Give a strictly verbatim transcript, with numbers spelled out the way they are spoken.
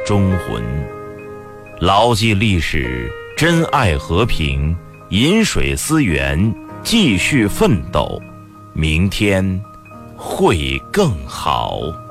忠魂。牢记历史，珍爱和平，饮水思源，继续奋斗，明天会更好。